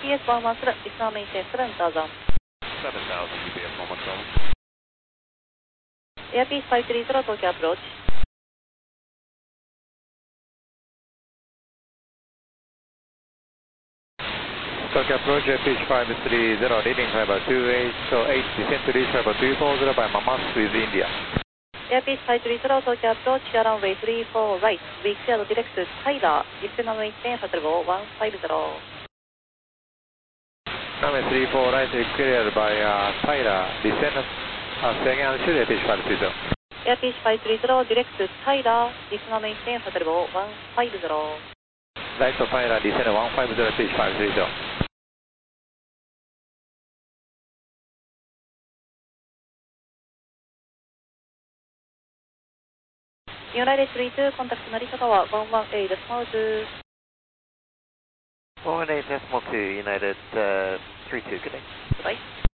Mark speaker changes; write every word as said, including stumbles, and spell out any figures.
Speaker 1: ピーエスワンワンセブン、リスナーメインテンセブンサウザン。
Speaker 2: seven thousand U P S one one seven.
Speaker 1: エアピースファイブスリーゼロ、東京アプローチ。
Speaker 2: 東京アプローチ Airfish five three zero, leading fiber two eight eight, descent to reach fiber two four zero by Mamas with India.
Speaker 1: エアピースファイブスリーゼロ、東京アプローチ、ランウェイスリーフォーライト、ウィークシアドディレクト、タイラー、リスナーメインテンションワンファイブゼロ。
Speaker 2: Runway three four right is cleared by uh, Tyler, descent, uh, say again, should Airfish five three zero.
Speaker 1: エアピースファイブスリーゼロ、ディレクト、タイラー、リスナーメインテンションワンファイブゼロ。
Speaker 2: Right to Tyler, descent one five zero, Airfish five three zero.
Speaker 1: United three two, コンタクト成田川ワンワンエイトデシマルツー。
Speaker 2: one one eight decimal two, United uh, three two, good day.
Speaker 1: Goodbye.